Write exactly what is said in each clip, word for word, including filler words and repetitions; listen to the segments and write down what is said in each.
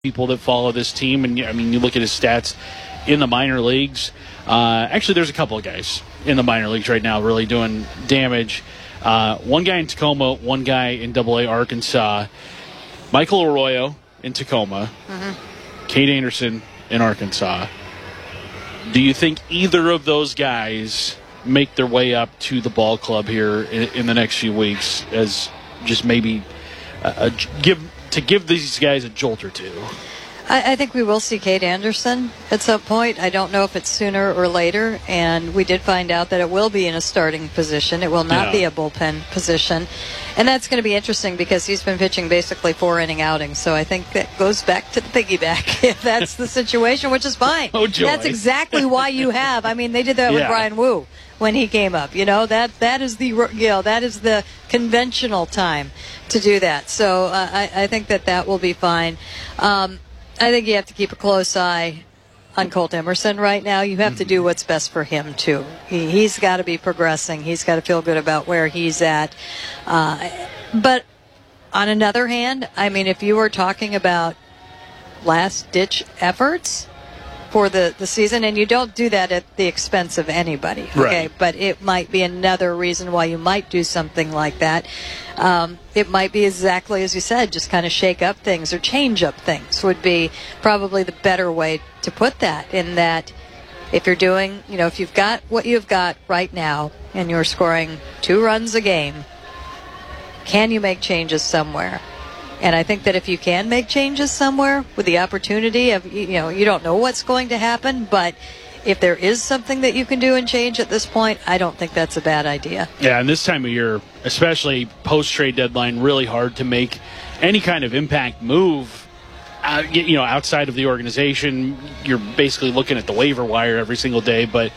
people that follow this team, and I mean, you look at his stats in the minor leagues. Uh, actually, there's a couple of guys in the minor leagues right now really doing damage. Uh, one guy in Tacoma, one guy in Double A Arkansas. Michael Arroyo in Tacoma, mm-hmm. Cade Anderson in Arkansas. Do you think either of those guys make their way up to the ball club here in, in the next few weeks as just maybe a, a, give to give these guys a jolt or two? I, I think we will see Cade Anderson at some point. I don't know if it's sooner or later, and we did find out that it will be in a starting position. It will not yeah. be a bullpen position, and that's going to be interesting because he's been pitching basically four inning outings, so I think that goes back to the piggyback if that's the situation, which is fine. Oh, joy. That's exactly why you have. I mean, they did that yeah. with Brian Wu when he came up. You know, that that is the you know that is the conventional time to do that. So uh, I, I think that that will be fine. Um, I think you have to keep a close eye on Colt Emerson right now. You have mm-hmm. to do what's best for him, too. He, he's got to be progressing. He's got to feel good about where he's at. Uh, but on another hand, I mean, if you were talking about last-ditch efforts for the, the season, and you don't do that at the expense of anybody, okay? Right. But it might be another reason why you might do something like that. Um, it might be exactly as you said, just kind of shake up things or change up things would be probably the better way to put that, in that if you're doing, you know, if you've got what you've got right now and you're scoring two runs a game, can you make changes somewhere? And I think that if you can make changes somewhere with the opportunity of, you know, you don't know what's going to happen, but if there is something that you can do and change at this point, I don't think that's a bad idea. Yeah, and this time of year, especially post-trade deadline, really hard to make any kind of impact move. Uh, you know, outside of the organization, you're basically looking at the waiver wire every single day, but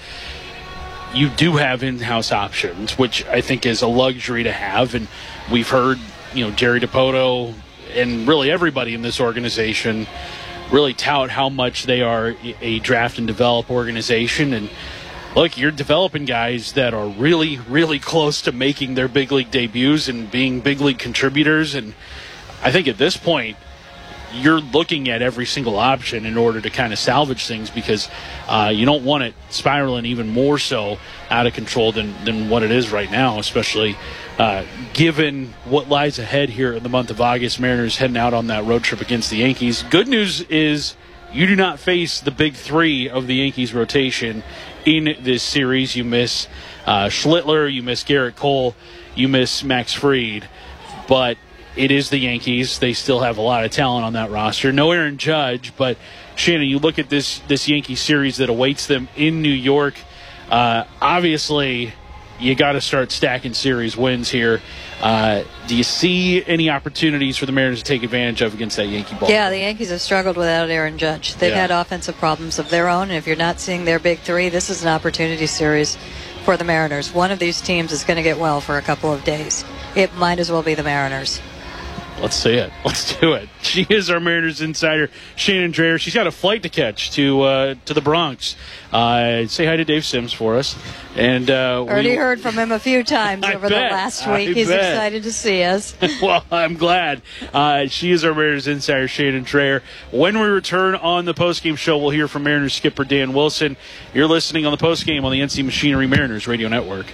you do have in-house options, which I think is a luxury to have. And we've heard, you know, Jerry Dipoto and really everybody in this organization really tout how much they are a draft and develop organization. And look, you're developing guys that are really, really close to making their big league debuts and being big league contributors. And I think at this point, you're looking at every single option in order to kind of salvage things, because uh, you don't want it spiraling even more so out of control than, than what it is right now, especially uh, given what lies ahead here in the month of August. Mariners heading out on that road trip against the Yankees. Good news is you do not face the big three of the Yankees rotation in this series. You miss uh, Schlittler, you miss Garrett Cole, you miss Max Fried, but it is the Yankees. They still have a lot of talent on that roster. No Aaron Judge, but Shannon, you look at this this Yankee series that awaits them in New York. Uh, obviously, you got to start stacking series wins here. Uh, do you see any opportunities for the Mariners to take advantage of against that Yankee ball? Yeah, the Yankees have struggled without Aaron Judge. They've yeah. had offensive problems of their own, and if you're not seeing their big three, this is an opportunity series for the Mariners. One of these teams is going to get well for a couple of days. It might as well be the Mariners. Let's see it. Let's do it. She is our Mariners insider, Shannon Drayer. She's got a flight to catch to uh, to the Bronx. Uh, say hi to Dave Sims for us. And uh, already we, heard from him a few times I over bet, the last I week. He's bet. excited to see us. Well, I'm glad. Uh, she is our Mariners insider, Shannon Drayer. When we return on the postgame show, we'll hear from Mariners skipper Dan Wilson. You're listening on the postgame on the N C Machinery Mariners Radio Network.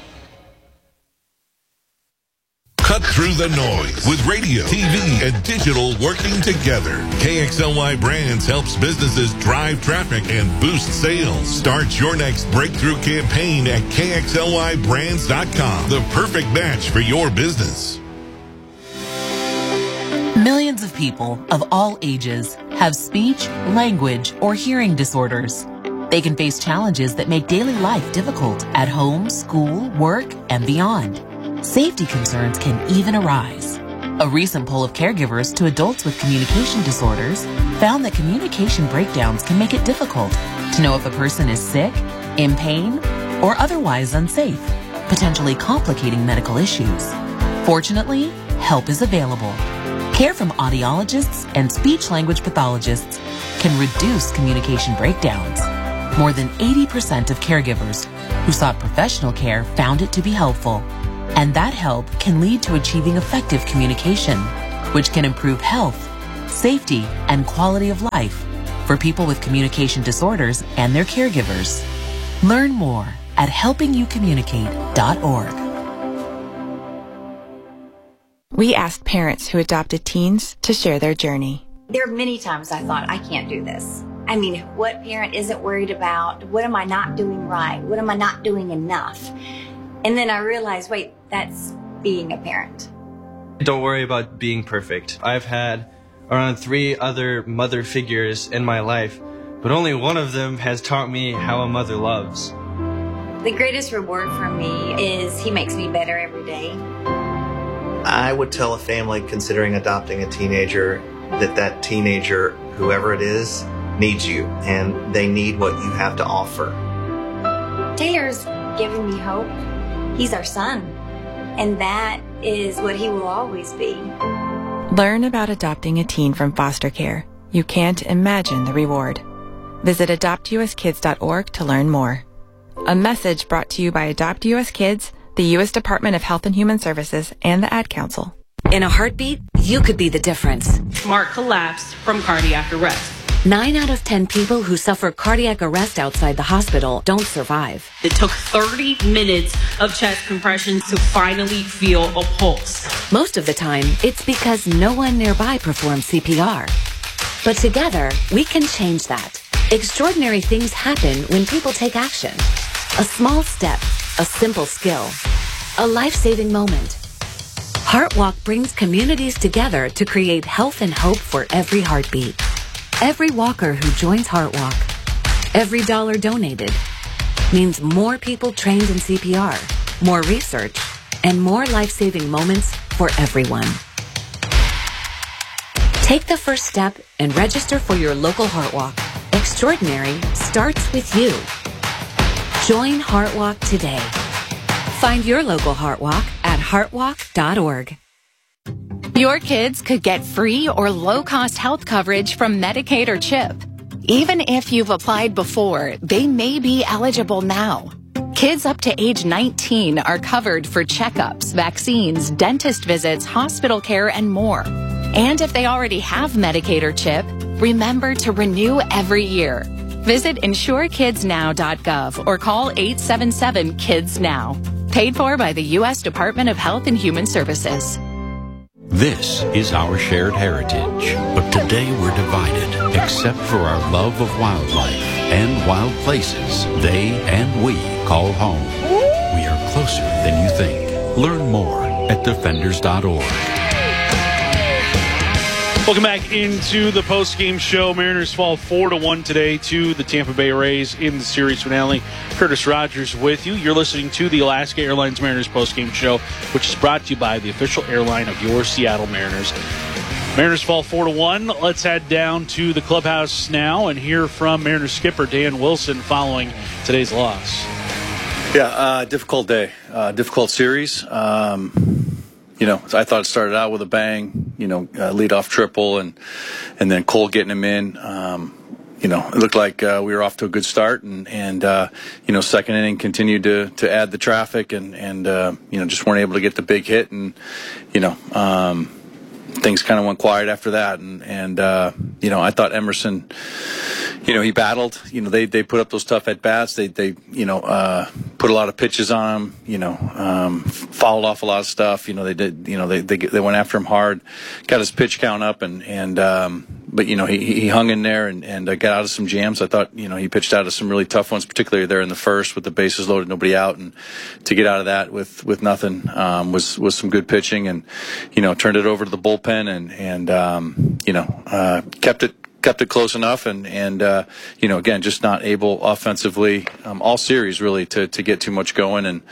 Cut through the noise with radio, T V, and digital working together. K X L Y Brands helps businesses drive traffic and boost sales. Start your next breakthrough campaign at K X L Y brands dot com. The perfect match for your business. Millions of people of all ages have speech, language, or hearing disorders. They can face challenges that make daily life difficult at home, school, work, and beyond. Safety concerns can even arise. A recent poll of caregivers to adults with communication disorders found that communication breakdowns can make it difficult to know if a person is sick, in pain, or otherwise unsafe, potentially complicating medical issues. Fortunately, help is available. Care from audiologists and speech-language pathologists can reduce communication breakdowns. More than eighty percent of caregivers who sought professional care found it to be helpful. And that help can lead to achieving effective communication, which can improve health, safety, and quality of life for people with communication disorders and their caregivers. Learn more at helping you communicate dot org. We asked parents who adopted teens to share their journey. There are many times I thought, I can't do this. I mean, what parent isn't worried about? What am I not doing right? What am I not doing enough? And then I realized, wait, that's being a parent. Don't worry about being perfect. I've had around three other mother figures in my life, but only one of them has taught me how a mother loves. The greatest reward for me is he makes me better every day. I would tell a family considering adopting a teenager that that teenager, whoever it is, needs you, and they need what you have to offer. Taylor's given me hope. He's our son, and that is what he will always be. Learn about adopting a teen from foster care. You can't imagine the reward. Visit adopt u s kids dot org to learn more. A message brought to you by Adopt U S Kids, the U S Department of Health and Human Services, and the Ad Council. In a heartbeat, you could be the difference. Mark collapsed from cardiac arrest. Nine out of ten people who suffer cardiac arrest outside the hospital don't survive. It took thirty minutes of chest compressions to finally feel a pulse. Most of the time, it's because no one nearby performs C P R. But together, we can change that. Extraordinary things happen when people take action. A small step, a simple skill, a life-saving moment. HeartWalk brings communities together to create health and hope for every heartbeat. Every walker who joins HeartWalk, every dollar donated, means more people trained in C P R, more research, and more life-saving moments for everyone. Take the first step and register for your local HeartWalk. Extraordinary starts with you. Join HeartWalk today. Find your local HeartWalk at heartwalk dot org. Your kids could get free or low-cost health coverage from Medicaid or CHIP. Even if you've applied before, they may be eligible now. Kids up to age nineteen are covered for checkups, vaccines, dentist visits, hospital care, and more. And if they already have Medicaid or CHIP, remember to renew every year. Visit insure kids now dot gov or call eight seven seven kids now. Paid for by the U S Department of Health and Human Services. This is our shared heritage, but today we're divided, except for our love of wildlife and wild places they and we call home. We are closer than you think. Learn more at defenders dot org. Welcome back into the post-game show. Mariners fall four to one today to the Tampa Bay Rays in the series finale. Curtis Rogers with you. You're listening to the Alaska Airlines Mariners post-game show, which is brought to you by the official airline of your Seattle Mariners. Mariners fall four to one. Let's head down to the clubhouse now and hear from Mariners skipper Dan Wilson following today's loss. Yeah, uh, difficult day, uh, difficult series. Um, You know, I thought it started out with a bang, you know, uh, leadoff triple and and then Cole getting him in. Um, you know, it looked like uh, we were off to a good start and, and uh, you know, second inning continued to, to add the traffic and, and uh, you know, just weren't able to get the big hit. And, you know, um, things kind of went quiet after that. And, and uh, you know, I thought Emerson, you know, he battled. You know, they, they put up those tough at-bats. They, they you know, uh, put a lot of pitches on him, you know, um, fouled off a lot of stuff. You know, they did, you know, they, they, they went after him hard, got his pitch count up and, and, um, but, you know, he, he hung in there and, and uh, got out of some jams. I thought, you know, he pitched out of some really tough ones, particularly there in the first with the bases loaded, nobody out. And to get out of that with, with nothing, um, was, was some good pitching and, you know, turned it over to the bullpen and, and, um, you know, uh, kept it, kept it close enough and, and uh, you know, again, just not able offensively um, all series really to, to get too much going. And,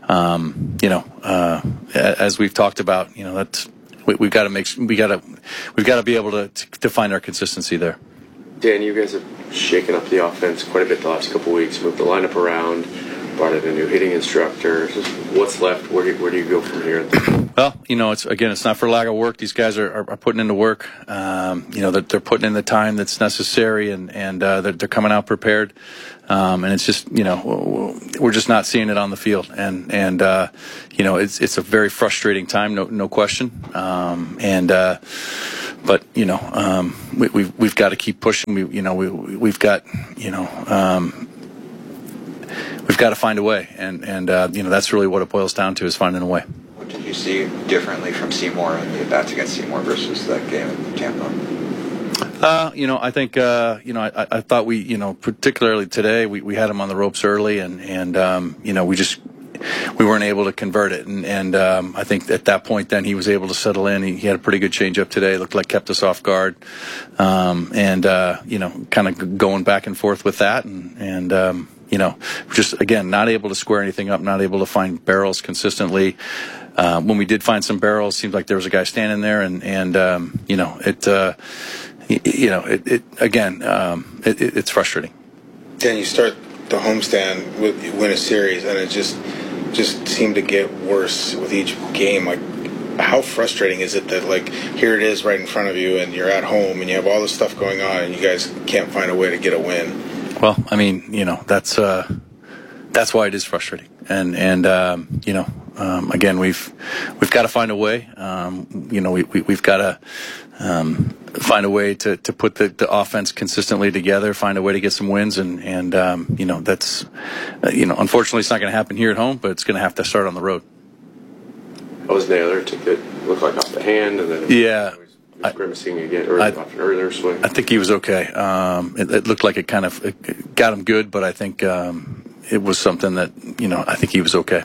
um, you know, uh, as we've talked about, you know, that's, we, we've got to make, we got to, we've got to be able to, to find our consistency there. Dan, you guys have shaken up the offense quite a bit the last couple of weeks, moved the lineup around, brought in a new hitting instructor. Just what's left? Where do, where do you go from here? Well, you know, it's again, it's not for lack of work. These guys are, are, are putting into work. Um, you know, they're, they're putting in the time that's necessary, and and uh, they're, they're coming out prepared. Um, and it's just, you know, we're just not seeing it on the field, and and uh, you know, it's it's a very frustrating time, no no question. Um, and uh, but you know, um, we, we've we've got to keep pushing. We you know we we've got you know. Um, We've got to find a way, and and uh, you know that's really what it boils down to, is finding a way. What did you see differently from Seymour in the at-bats against Seymour versus that game in Tampa? Uh, you know, I think uh, you know I, I thought we you know particularly today we, we had him on the ropes early, and and um, you know we just we weren't able to convert it, and and um, I think at that point then he was able to settle in. He, he had a pretty good changeup today. Looked like kept us off guard, um, and uh, you know kind of going back and forth with that, and and. Um, You know, just, again, not able to square anything up, not able to find barrels consistently. Uh, when we did find some barrels, it seemed like there was a guy standing there, and, and um, you know, it, uh, you know, it, it again, um, it, it, it's frustrating. Then you start the homestand, with, you win a series, and it just just seemed to get worse with each game. Like, how frustrating is it that, like, here it is right in front of you, and you're at home, and you have all this stuff going on, and you guys can't find a way to get a win? Well, I mean, you know, that's uh, that's why it is frustrating, and and um, you know, um, again, we've we've got to find a way. Um, you know, we, we we've got to um, find a way to, to put the, the offense consistently together, find a way to get some wins, and and um, you know, that's uh, you know, unfortunately, it's not going to happen here at home, but it's going to have to start on the road. What was Naylor? It took it looked like off the hand, and then yeah. I, grimacing again, early, I, off an earlier swing. I think he was okay. Um, it, it looked like it kind of it got him good, but I think um, it was something that, you know, I think he was okay.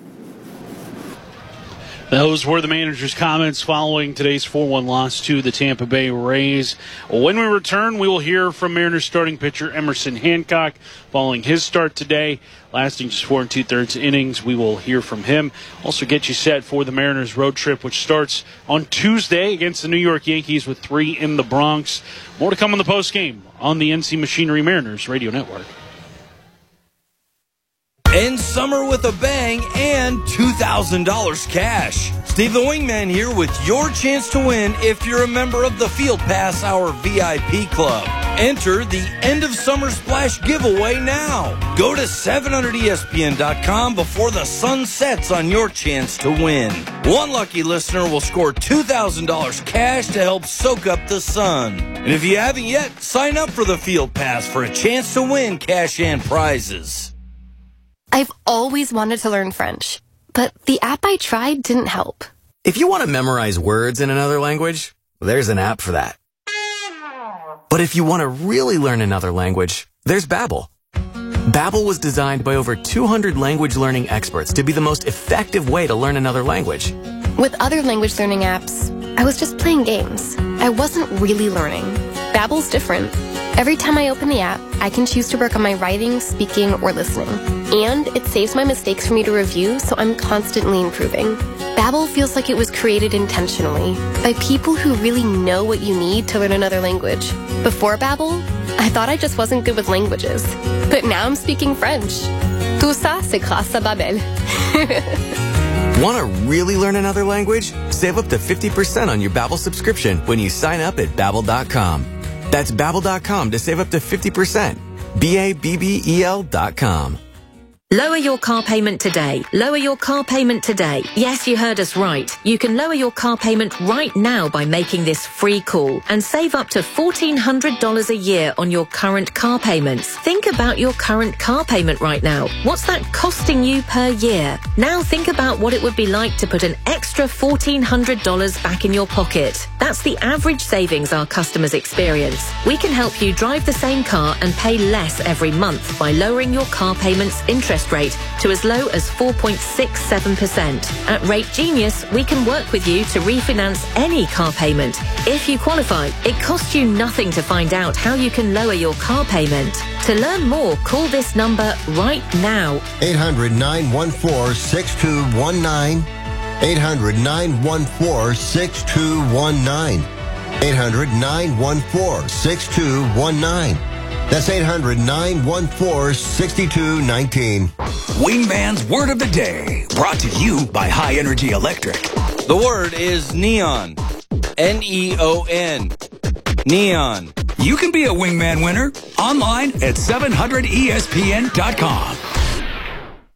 Those were the manager's comments following today's four one loss to the Tampa Bay Rays. When we return, we will hear from Mariners starting pitcher Emerson Hancock following his start today, lasting just four and two-thirds innings. We will hear from him. Also get you set for the Mariners road trip, which starts on Tuesday against the New York Yankees with three in the Bronx. More to come on the postgame on the N C Machinery Mariners Radio Network. End summer with a bang and two thousand dollars cash. Steve the Wingman here with your chance to win if you're a member of the Field Pass Hour V I P Club. Enter the End of Summer Splash giveaway now. Go to seven hundred E S P N dot com before the sun sets on your chance to win. One lucky listener will score two thousand dollars cash to help soak up the sun. And if you haven't yet, sign up for the Field Pass for a chance to win cash and prizes. I've always wanted to learn French, but the app I tried didn't help. If you want to memorize words in another language, there's an app for that. But if you want to really learn another language, there's Babbel. Babbel was designed by over two hundred language learning experts to be the most effective way to learn another language. With other language learning apps, I was just playing games. I wasn't really learning. Babbel's different. Every time I open the app, I can choose to work on my writing, speaking, or listening. And it saves my mistakes for me to review, so I'm constantly improving. Babbel feels like it was created intentionally by people who really know what you need to learn another language. Before Babbel, I thought I just wasn't good with languages. But now I'm speaking French. Tout ça, c'est grâce à Babbel. Want to really learn another language? Save up to fifty percent on your Babbel subscription when you sign up at Babbel dot com. That's Babbel dot com to save up to fifty percent. B A B B E L dot com. Lower your car payment today. Lower your car payment today. Yes, you heard us right. You can lower your car payment right now by making this free call and save up to fourteen hundred dollars a year on your current car payments. Think about your current car payment right now. What's that costing you per year? Now think about what it would be like to put an extra fourteen hundred dollars back in your pocket. That's the average savings our customers experience. We can help you drive the same car and pay less every month by lowering your car payment's interest rate to as low as four point six seven percent. At Rate Genius, we can work with you to refinance any car payment. If you qualify, it costs you nothing to find out how you can lower your car payment. To learn more, call this number right now. eight hundred, nine one four, six two one nine. eight hundred, nine one four, six two one nine. eight hundred, nine one four, six two one nine. That's eight hundred, nine one four, six two one nine. Wingman's Word of the Day, brought to you by High Energy Electric. The word is neon. N E O N. Neon. You can be a Wingman winner online at seven hundred E S P N dot com.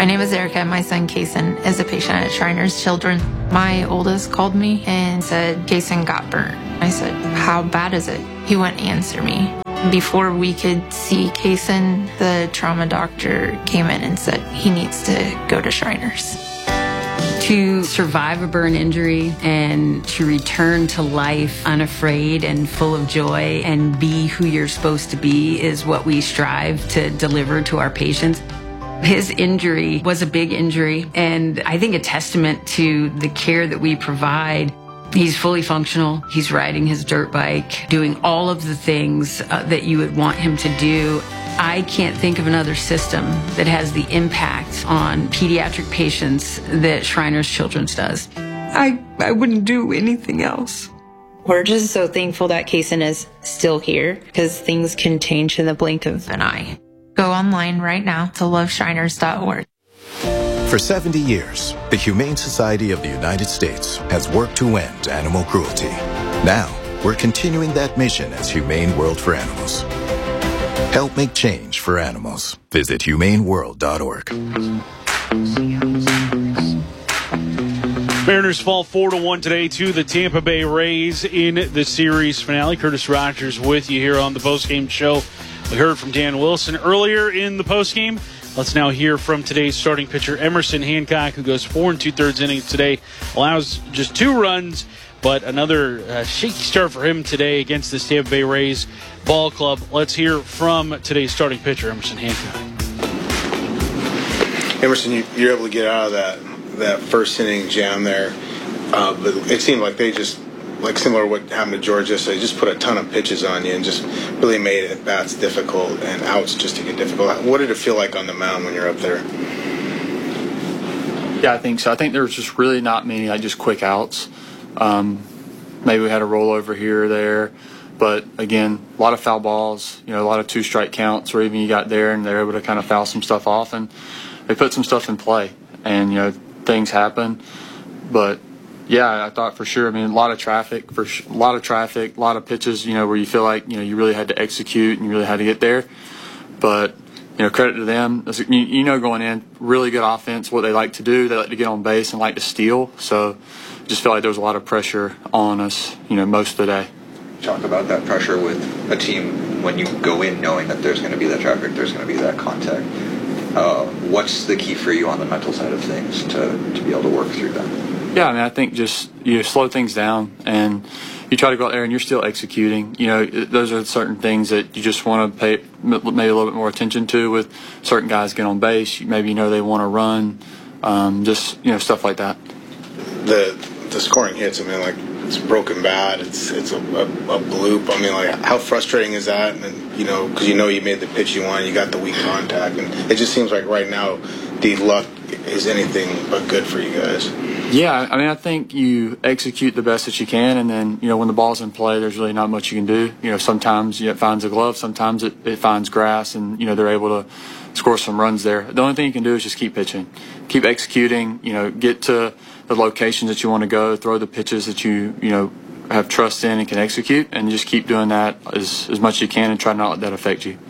My name is Erica, and my son Kason is a patient at Shriners Children. My oldest called me and said Kason got burnt. I said, how bad is it? He wouldn't answer me. Before we could see Kason, the trauma doctor came in and said he needs to go to Shriners. To survive a burn injury and to return to life unafraid and full of joy and be who you're supposed to be is what we strive to deliver to our patients. His injury was a big injury, and I think a testament to the care that we provide. He's fully functional. He's riding his dirt bike, doing all of the things uh, that you would want him to do. I can't think of another system that has the impact on pediatric patients that Shriners Children's does. I, I wouldn't do anything else. We're just so thankful that Kason is still here, because things can change in the blink of an eye. Go online right now to love shriners dot org. For seventy years, the Humane Society of the United States has worked to end animal cruelty. Now, we're continuing that mission as Humane World for Animals. Help make change for animals. Visit humane world dot org. Mariners fall four to one today to the Tampa Bay Rays in the series finale. Curtis Rogers with you here on the postgame show. We heard from Dan Wilson earlier in the postgame. Let's now hear from today's starting pitcher, Emerson Hancock, who goes four and two-thirds innings today, allows just two runs, but another uh, shaky start for him today against the Tampa Bay Rays ball club. Let's hear from today's starting pitcher, Emerson Hancock. Emerson, you, you're able to get out of that that first inning jam there, uh, but it seemed like they just, like similar to what happened to George yesterday, just put a ton of pitches on you and just really made it bats difficult and outs just to get difficult. What did it feel like on the mound when you're up there? Yeah, I think so. I think there was just really not many, like just quick outs. Um, maybe we had a rollover here or there, but again, a lot of foul balls, you know, a lot of two strike counts where even you got there and they're able to kind of foul some stuff off, and they put some stuff in play, and you know, things happen. But yeah, I thought for sure. I mean, a lot of traffic, for sh- a lot of traffic, a lot of pitches, you know, where you feel like, you know, you really had to execute and you really had to get there. But, you know, credit to them. You, you know, going in, really good offense, what they like to do. They like to get on base and like to steal. So just felt like there was a lot of pressure on us, you know, most of the day. Talk about that pressure with a team when you go in knowing that there's going to be that traffic, there's going to be that contact. Uh, what's the key for you on the mental side of things to, to be able to work through that? Yeah, I mean, I think just you slow things down and you try to go out there and you're still executing. You know, those are certain things that you just want to pay maybe a little bit more attention to with certain guys getting on base. Maybe you know they want to run, um, just, you know, stuff like that. The the scoring hits, I mean, like, it's broken bat, it's it's a, a, a bloop. I mean, like, how frustrating is that? And then, you know, because you know you made the pitch you wanted, you got the weak contact, and it just seems like right now the luck is anything but good for you guys. Yeah, I mean, I think you execute the best that you can, and then, you know, when the ball's in play, there's really not much you can do. You know, sometimes you know, it finds a glove, sometimes it, it finds grass, and, you know, they're able to score some runs there. The only thing you can do is just keep pitching, keep executing, you know, get to the locations that you want to go, throw the pitches that you, you know, have trust in and can execute, and just keep doing that as, as much as you can and try not to let that affect you.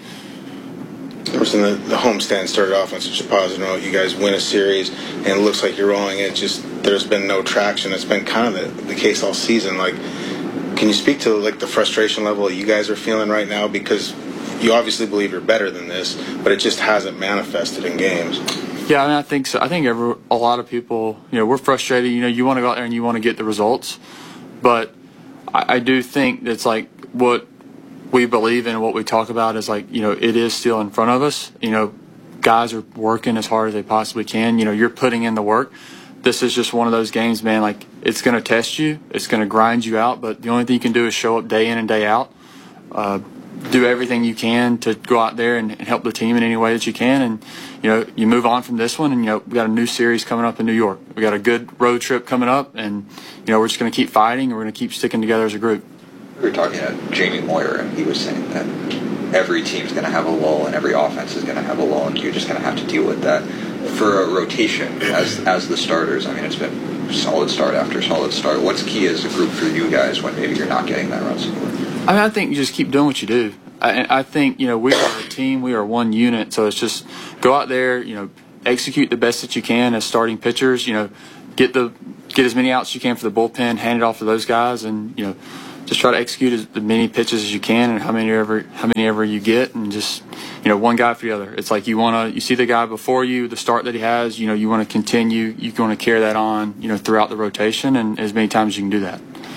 Emerson, the, the homestand started off on such a positive note. You guys win a series, and it looks like you're rolling it. Just there's been no traction. It's been kind of the, the case all season. Like, can you speak to like the frustration level you guys are feeling right now? Because you obviously believe you're better than this, but it just hasn't manifested in games. Yeah, I mean, I think so. I think every, a lot of people, you know, we're frustrated. You know, you want to go out there and you want to get the results, but I, I do think that's like what we believe in and what we talk about is like, you know, it is still in front of us. You know, guys are working as hard as they possibly can. You know, you're putting in the work. This is just one of those games, man, like it's going to test you. It's going to grind you out, but the only thing you can do is show up day in and day out. Uh, do everything you can to go out there and, and help the team in any way that you can. And, you know, you move on from this one and, you know, we got a new series coming up in New York. We got a good road trip coming up and, you know, we're just going to keep fighting and we're going to keep sticking together as a group. We were talking to Jamie Moyer, and he was saying that every team's going to have a lull and every offense is going to have a lull, and you're just going to have to deal with that. For a rotation as as the starters, I mean, it's been solid start after solid start. What's key as a group for you guys when maybe you're not getting that run support? I mean, I think you just keep doing what you do. I, I think, you know, we are a team, we are one unit, so it's just go out there, you know, execute the best that you can as starting pitchers. You know, get the get as many outs as you can for the bullpen, hand it off to those guys, and you know, just try to execute as many pitches as you can, and how many ever how many ever you get, and just you know, one guy for the other. It's like you want to you see the guy before you, the start that he has. You know, you want to continue. You want to carry that on. You know, throughout the rotation, and as many times as you can do that.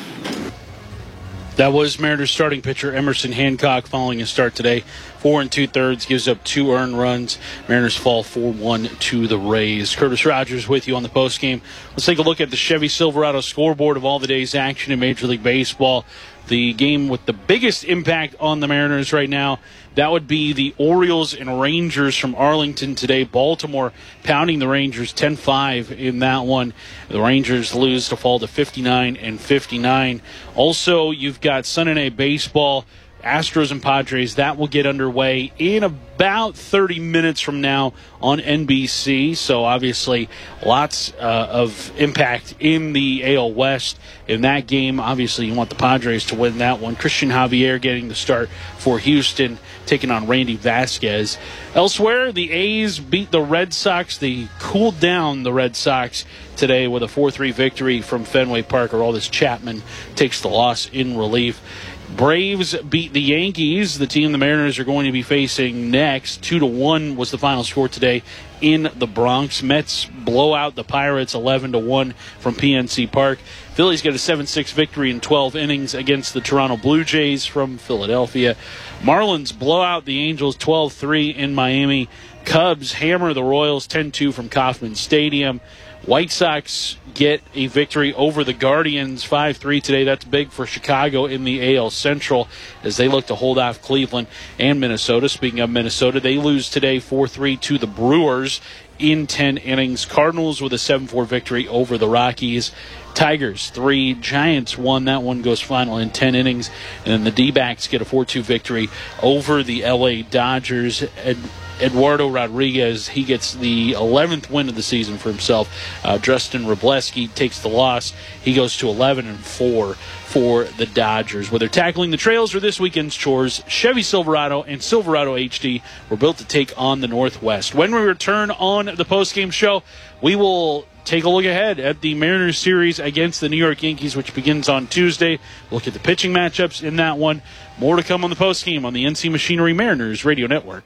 That was Mariners starting pitcher Emerson Hancock following his start today. Four and two-thirds, gives up two earned runs. Mariners fall four one to the Rays. Curtis Rogers with you on the postgame. Let's take a look at the Chevy Silverado scoreboard of all the day's action in Major League Baseball. The game with the biggest impact on the Mariners right now, that would be the Orioles and Rangers from Arlington today. Baltimore pounding the Rangers ten five in that one. The Rangers lose to fall to fifty-nine and fifty-nine. Also, you've got Sunday Night Baseball, Astros and Padres. That will get underway in about thirty minutes from now on N B C. So obviously lots uh, of impact in the A L West in that game. Obviously you want the Padres to win that one. Christian Javier getting the start for Houston, taking on Randy Vasquez. Elsewhere, the A's beat the Red Sox. They cooled down the Red Sox today with a four three victory from Fenway Park. Aroldis Chapman takes the loss in relief. Braves beat the Yankees, the team the Mariners are going to be facing next. Two to one was the final score today in the Bronx. Mets blow out the Pirates eleven to one from P N C Park. Phillies get a seven six victory in twelve innings against the Toronto Blue Jays from Philadelphia. Marlins blow out the Angels twelve three in Miami. Cubs hammer the Royals ten two from Kauffman Stadium. White Sox get a victory over the Guardians five three today. That's big for Chicago in the A L Central as they look to hold off Cleveland and Minnesota. Speaking of Minnesota, they lose today four three to the Brewers in ten innings. Cardinals with a seven four victory over the Rockies. Tigers three, Giants one. That one goes final in ten innings. And then the D-backs get a four two victory over the L A Dodgers. Ed- Eduardo Rodriguez, he gets the eleventh win of the season for himself. Uh, Justin Wrobleski takes the loss. He goes to eleven and four for the Dodgers. Whether tackling the trails or this weekend's chores, Chevy Silverado and Silverado H D were built to take on the Northwest. When we return on the postgame show, we will take a look ahead at the Mariners series against the New York Yankees, which begins on Tuesday. Look at the pitching matchups in that one. More to come on the postgame on the N C Machinery Mariners Radio Network.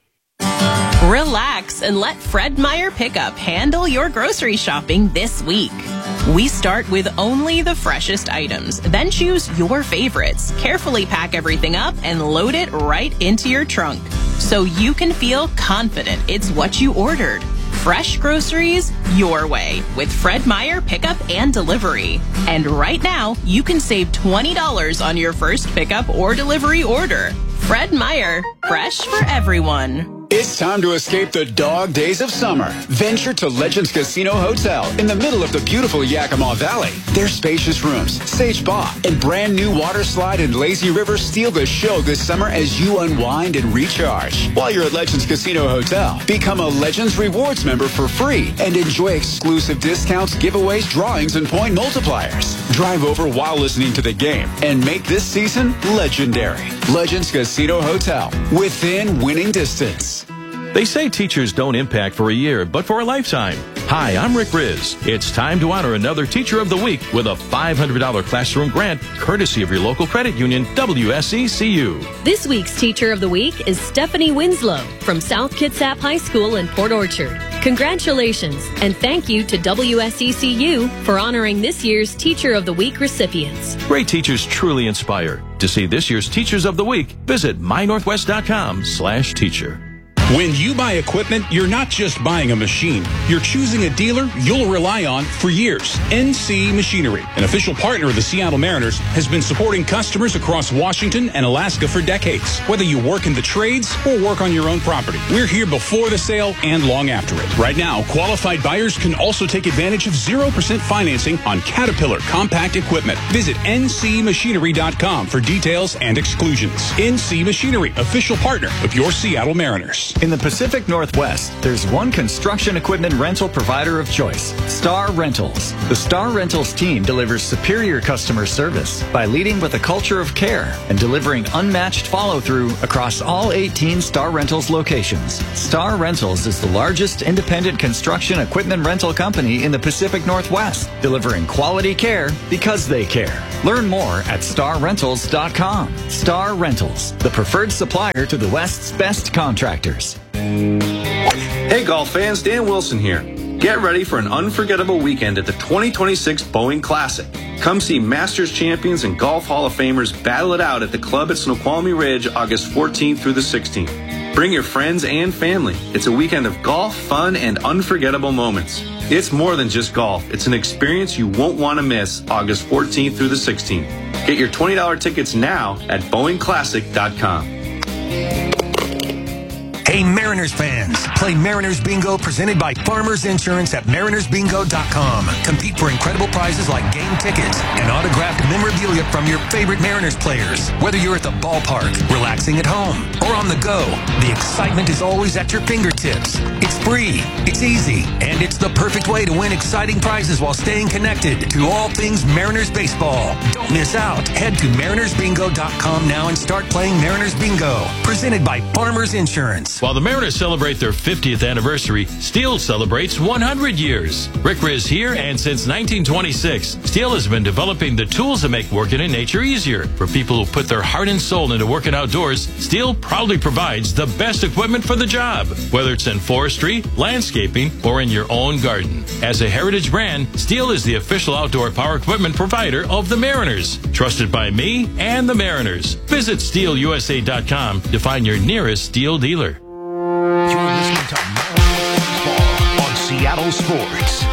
Relax and let Fred Meyer Pickup handle your grocery shopping this week. We start with only the freshest items, then choose your favorites. Carefully pack everything up and load it right into your trunk so you can feel confident it's what you ordered. Fresh groceries your way with Fred Meyer Pickup and Delivery. And right now, you can save twenty dollars on your first pickup or delivery order. Fred Meyer, fresh for everyone. It's time to escape the dog days of summer. Venture to Legends Casino Hotel in the middle of the beautiful Yakima Valley. Their spacious rooms, sage spa, and brand new water slide and lazy river steal the show this summer as you unwind and recharge. While you're at Legends Casino Hotel, become a Legends Rewards member for free and enjoy exclusive discounts, giveaways, drawings, and point multipliers. Drive over while listening to the game and make this season legendary. Legends Casino Hotel, within winning distance. They say teachers don't impact for a year, but for a lifetime. Hi, I'm Rick Riz. It's time to honor another Teacher of the Week with a five hundred dollars classroom grant, courtesy of your local credit union, W S E C U. This week's Teacher of the Week is Stephanie Winslow from South Kitsap High School in Port Orchard. Congratulations, and thank you to W S E C U for honoring this year's Teacher of the Week recipients. Great teachers truly inspire. To see this year's Teachers of the Week, visit my northwest dot com slash teacher. When you buy equipment, you're not just buying a machine. You're choosing a dealer you'll rely on for years. N C Machinery, an official partner of the Seattle Mariners, has been supporting customers across Washington and Alaska for decades. Whether you work in the trades or work on your own property, we're here before the sale and long after it. Right now, qualified buyers can also take advantage of zero percent financing on Caterpillar compact equipment. Visit N C machinery dot com for details and exclusions. N C Machinery, official partner of your Seattle Mariners. In the Pacific Northwest, there's one construction equipment rental provider of choice, Star Rentals. The Star Rentals team delivers superior customer service by leading with a culture of care and delivering unmatched follow-through across all eighteen Star Rentals locations. Star Rentals is the largest independent construction equipment rental company in the Pacific Northwest, delivering quality care because they care. Learn more at star rentals dot com. Star Rentals, the preferred supplier to the West's best contractors. Hey golf fans, Dan Wilson here. Get ready for an unforgettable weekend at the twenty twenty-six Boeing Classic. Come see Masters champions and Golf Hall of Famers battle it out at the club at Snoqualmie Ridge August fourteenth through the sixteenth. Bring your friends and family. It's a weekend of golf, fun, and unforgettable moments. It's more than just golf. It's an experience you won't want to miss August fourteenth through the sixteenth. Get your twenty dollars tickets now at boeing classic dot com. Hey Mariners fans, play Mariners Bingo presented by Farmers Insurance at mariners bingo dot com. Compete for incredible prizes like game tickets and autographed memorabilia from your favorite Mariners players. Whether you're at the ballpark, relaxing at home, or on the go, the excitement is always at your fingertips. It's free, it's easy, and it's the perfect way to win exciting prizes while staying connected to all things Mariners baseball. Don't miss out. Head to mariners bingo dot com now and start playing Mariners Bingo, presented by Farmers Insurance. While the Mariners celebrate their fiftieth anniversary, Steel celebrates one hundred years. Rick Riz here, and since nineteen twenty-six, Steel has been developing the tools that make working in nature easier. For people who put their heart and soul into working outdoors, Steel proudly provides the best equipment for the job, whether it's in forestry, landscaping, or in your own garden. As a heritage brand, Steel is the official outdoor power equipment provider of the Mariners. Trusted by me and the Mariners. Visit steel u s a dot com to find your nearest Steel dealer. You're listening to Mariners Baseball on Seattle Sports.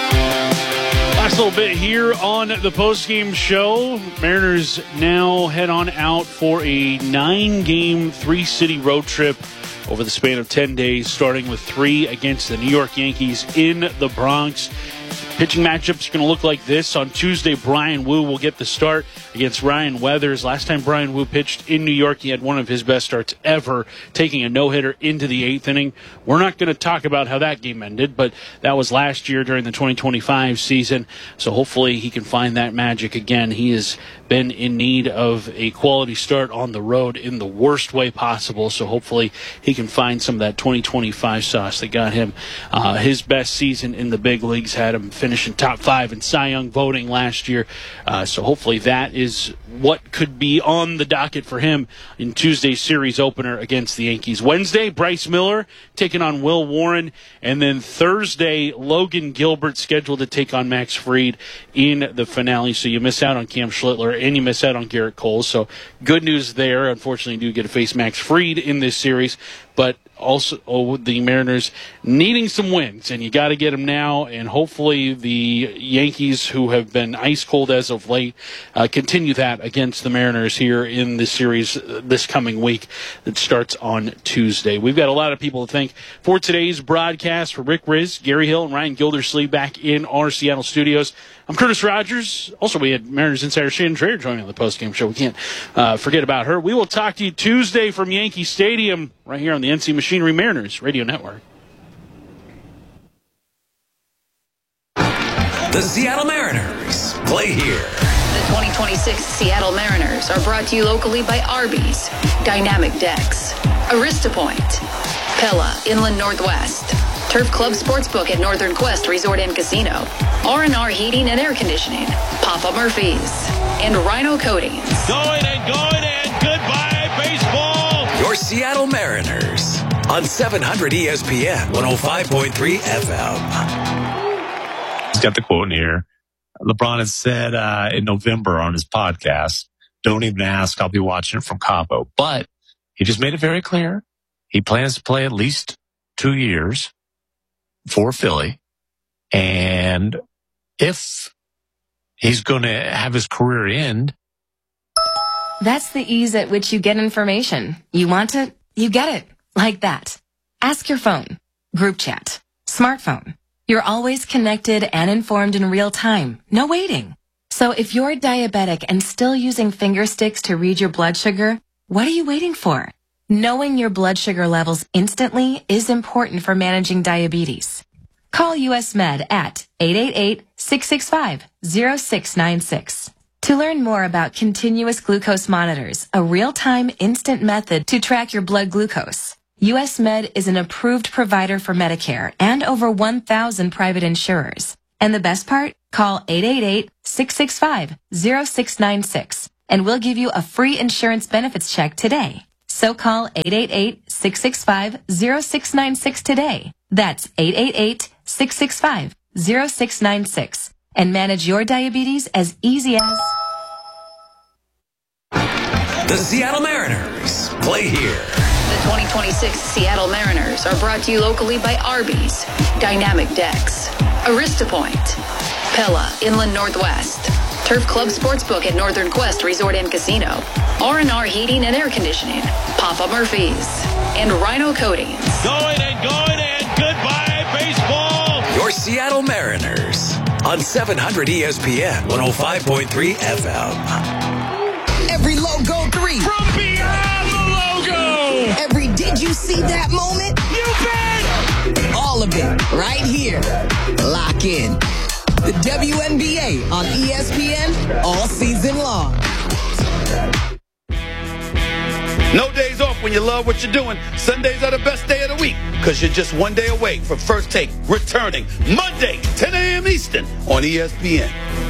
Last little bit here on the postgame show. Mariners now head on out for a nine-game, three-city road trip over the span of ten days, starting with three against the New York Yankees in the Bronx. Pitching matchups are going to look like this. On Tuesday, Brian Wu will get the start against Ryan Weathers. Last time Brian Wu pitched in New York, he had one of his best starts ever, taking a no-hitter into the eighth inning. We're not going to talk about how that game ended, but that was last year during the twenty twenty-five season, so hopefully he can find that magic again. He has been in need of a quality start on the road in the worst way possible, so hopefully he can find some of that twenty twenty-five sauce that got him uh, his best season in the big leagues, had him finishing top five in Cy Young voting last year. Uh, so hopefully that is what could be on the docket for him in Tuesday's series opener against the Yankees. Wednesday, Bryce Miller taking on Will Warren. And then Thursday, Logan Gilbert scheduled to take on Max Fried in the finale. So you miss out on Cam Schlittler and you miss out on Garrett Cole. So good news there. Unfortunately, you do get to face Max Fried in this series. But also oh, the Mariners needing some wins, and you got to get them now. And hopefully the Yankees, who have been ice cold as of late, uh, continue that against the Mariners here in this series uh, this coming week that starts on Tuesday. We've got a lot of people to thank for today's broadcast. For Rick Riz, Gary Hill, and Ryan Gildersleeve back in our Seattle studios, I'm Curtis Rogers. Also, we had Mariners insider Shannon Trader joining on the postgame show. We can't uh, forget about her. We will talk to you Tuesday from Yankee Stadium right here on the N C Machinery Mariners Radio Network. The Seattle Mariners play here. The twenty twenty-six Seattle Mariners are brought to you locally by Arby's, Dynamic Decks, Arista Point, Pella Inland Northwest, Turf Club Sportsbook at Northern Quest Resort and Casino, R and R Heating and Air Conditioning, Papa Murphy's, and Rhino Coatings. Going and going and goodbye, baseball. Your Seattle Mariners on seven hundred E S P N one oh five point three F M. He's got the quote in here. LeBron has said uh, in November on his podcast, don't even ask, I'll be watching it from Cabo. But he just made it very clear. He plans to play at least two years for Philly. And if he's going to have his career end. That's the ease at which you get information. You want it, you get it. Like that. Ask your phone. Group chat. Smartphone. You're always connected and informed in real time. No waiting. So if you're diabetic and still using finger sticks to read your blood sugar, what are you waiting for? Knowing your blood sugar levels instantly is important for managing diabetes. Call U S Med at eight eight eight, six six five, zero six nine six. To learn more about continuous glucose monitors, a real-time instant method to track your blood glucose, U S Med is an approved provider for Medicare and over one thousand private insurers. And the best part? Call eight eight eight, six six five, zero six nine six and we'll give you a free insurance benefits check today. So call eight eight eight, six six five, zero six nine six today. That's eight eight eight, six six five, zero six nine six and manage your diabetes as easy as... The Seattle Mariners play here. The twenty twenty-six Seattle Mariners are brought to you locally by Arby's, Dynamic Decks, Arista Point, Pella Inland Northwest, Turf Club Sportsbook at Northern Quest Resort and Casino, R and R Heating and Air Conditioning, Papa Murphy's, and Rhino Coatings. Going and going and goodbye, baseball. Your Seattle Mariners on seven hundred E S P N one oh five point three F M. Every logo three. From beyond the logo. Every did you see that moment? You bet. All of it right here. Lock in. The W N B A on E S P N all season long. No days off when you love what you're doing. Sundays are the best day of the week because you're just one day away from First Take returning Monday, ten a.m. Eastern on E S P N.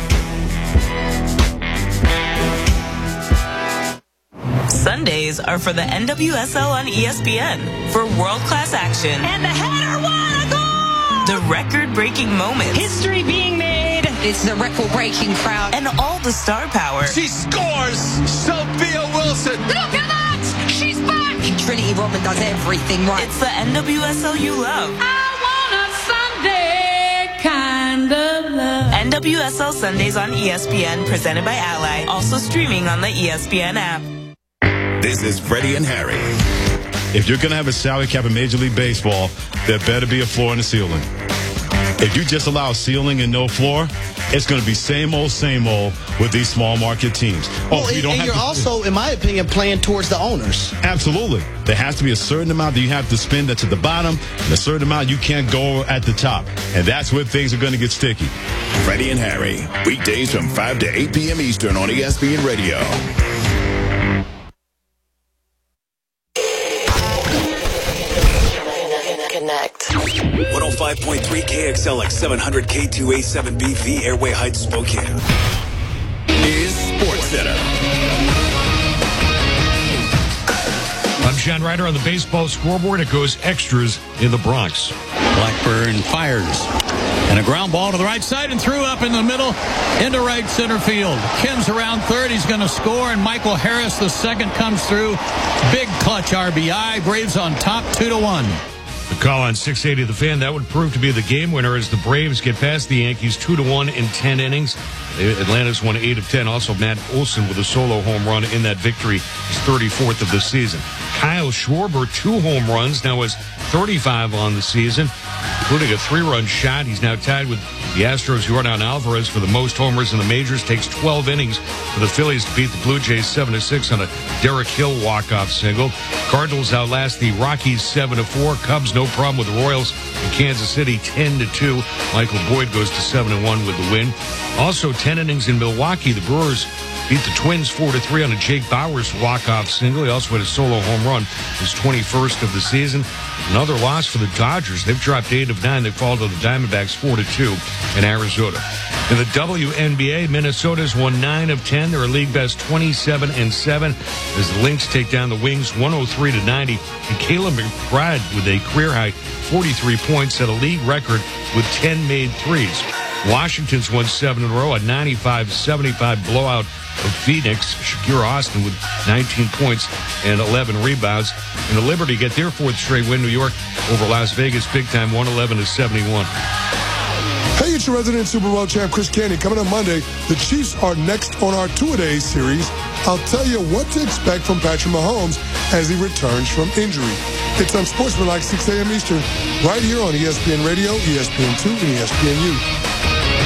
Sundays are for the N W S L on E S P N for world-class action. And the header won a goal! The record-breaking moments. History being made. It's the record-breaking crowd. And all the star power. She scores! Sophia Wilson! Look at that! She's back! Trinity Rodman does everything right. It's the N W S L you love. I want a Sunday kind of love. N W S L Sundays on E S P N, presented by Ally. Also streaming on the E S P N app. This is Freddie and Harry. If you're going to have a salary cap in Major League Baseball, there better be a floor and a ceiling. If you just allow ceiling and no floor, it's going to be same old, same old with these small market teams. Oh, well, you don't and have you're to, also, in my opinion, playing towards the owners. Absolutely. There has to be a certain amount that you have to spend that's at the bottom, and a certain amount you can't go at the top. And that's where things are going to get sticky. Freddie and Harry, weekdays from five to eight p.m. Eastern on E S P N Radio. Connect. one oh five point three K X L X seven hundred K two A seven B V Airway Heights, Spokane is Sports Center. I'm Sean Ryder on the baseball scoreboard. It goes extras in the Bronx. Blackburn fires. And a ground ball to the right side and threw up in the middle into right center field. Kim's around third. He's going to score, and Michael Harris, the second, comes through. Big clutch R B I. Braves on top two to one. The call on six eighty The Fan, that would prove to be the game winner as the Braves get past the Yankees two to one in ten innings. Atlanta's won eight of ten. Also, Matt Olson with a solo home run in that victory, his thirty-fourth of the season. Kyle Schwarber, two home runs, now has thirty-five on the season, including a three-run shot. He's now tied with the Astros. Yordan Alvarez for the most homers in the majors. Takes twelve innings for the Phillies to beat the Blue Jays seven to six on a Derek Hill walk-off single. Cardinals outlast the Rockies seven to four. Cubs no problem with the Royals in Kansas City ten to two. Michael Boyd goes to seven to one with the win. Also ten innings in Milwaukee. The Brewers beat the Twins four to three on a Jake Bauers walk-off single. He also had a solo home run, his twenty-first of the season. Another loss for the Dodgers. They've dropped eight of nine. They fall to the Diamondbacks four to two in Arizona. In the W N B A, Minnesota's won nine of ten. They're a league best twenty-seven and seven as the Lynx take down the Wings one oh three to ninety. And Caleb McBride with a career-high forty-three points, set a league record with ten made threes. Washington's won seven in a row, a ninety-five seventy-five blowout of Phoenix. Shakira Austin with nineteen points and eleven rebounds. And the Liberty get their fourth straight win. New York over Las Vegas big time, one eleven to seventy-one. Hey, it's your resident Super Bowl champ, Chris Candy. Coming up Monday, the Chiefs are next on our two-a-days series. I'll tell you what to expect from Patrick Mahomes as he returns from injury. It's on Sportsmanlike, six a.m. Eastern, right here on E S P N Radio, E S P N two, and E S P N U.